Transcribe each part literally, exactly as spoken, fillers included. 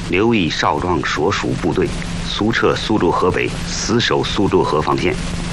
刘毅少壮所属部队速撤苏州河北，死守苏州河防线。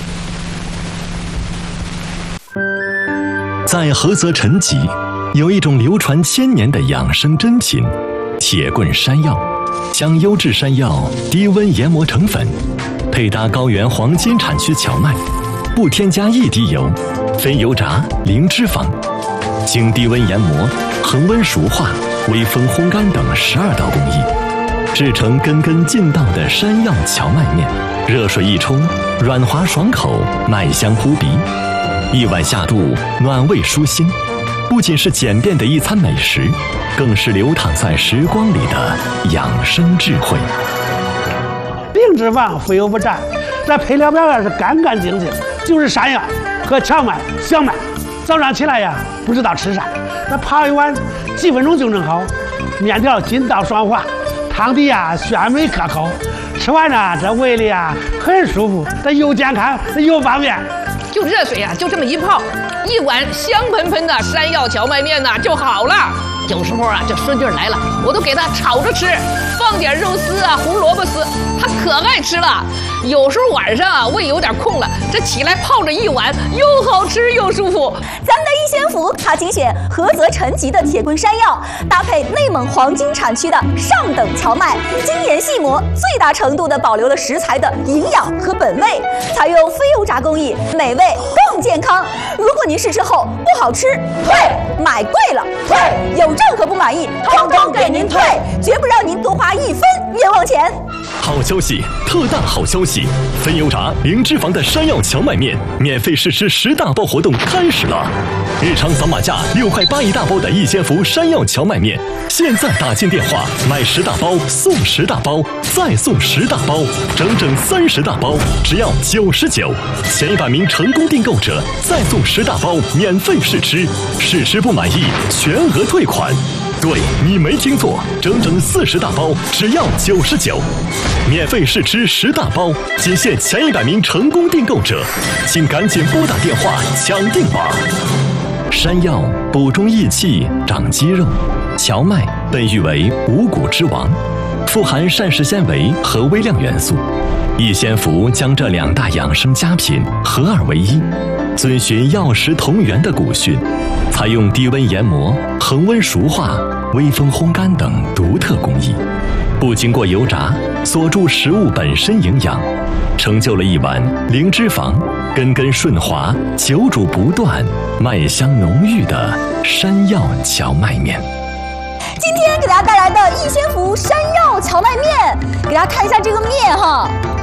在菏泽陈集，有一种流传千年的养生珍品——铁棍山药。将优质山药低温研磨成粉，配搭高原黄金产区荞麦，不添加一滴油，非油炸，零脂肪，经低温研磨、恒温熟化、微风烘干等十二道工艺，制成根根劲道的山药荞麦面。热水一冲，软滑爽口，麦香扑鼻，一碗下肚，暖胃舒心。不仅是简便的一餐美食，更是流淌在时光里的养生智慧。 零脂肪，非油不蘸，这配料表也是干干净净，就是山药和荞麦、小麦。早上起来呀，不知道吃啥，那泡一碗，几分钟就能好。面条筋道爽滑，汤底呀鲜美可口，吃完呢，这胃里啊很舒服，这又健康又方便。 就热水啊，就这么一泡，一碗香喷喷的山药荞麦面呐就好了。有时候啊，这孙女来了，我都给她炒着吃，放点肉丝啊、胡萝卜丝，她可爱吃了。有时候晚上啊，胃有点空了，这起来泡着一碗，又好吃又舒服。 咱们的一仙福，它精选菏泽陈集的铁棍山药，搭配内蒙黄金产区的上等荞麦，精研细磨，最大程度的保留了食材的营养和本味，采用非油炸工艺，美味更健康。如果您试吃后不好吃，退；买贵了退；有任何不满意，通通给您退，绝不让您多花一分冤枉钱。 好消息，特大好消息！非油炸、零脂肪的山药荞麦面免费试吃十大包活动开始了！日常扫码价六块八一大包的一仙福山药荞麦面，现在打进电话买十大包送十大包，再送十大包，整整三十大包，只要九十九。前一百名成功订购者再送十大包免费试吃，试吃不满意全额退款。对，你没听错，整整四十大包，只要九十九，免费试吃十大包，仅限前一百名成功订购者，请赶紧拨打电话抢订吧。山药补中益气、长肌肉，荞麦被誉为五谷之王，富含膳食纤维和微量元素。一仙福将这两大养生佳品合二为一，遵循药食同源的古训，采用低温研磨、恒温熟化、微风烘干等独特工艺，不经过油炸，锁住食物本身营养，成就了一碗零脂肪、根根顺滑、久煮不断、麦香浓郁的山药荞麦面。 今天给大家带来的一仙福山药荞麦面，给大家看一下这个面哈。